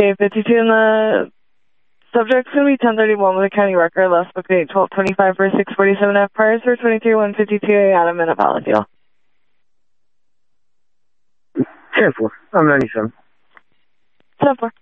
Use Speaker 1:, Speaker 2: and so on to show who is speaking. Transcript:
Speaker 1: Okay, 52 in the subject's going to be 1031 with a county record, last book date 12/25 for 647 F, prior for 23/152 Adam in a pallet deal.
Speaker 2: 10-4. I'm 97.
Speaker 1: 10-4.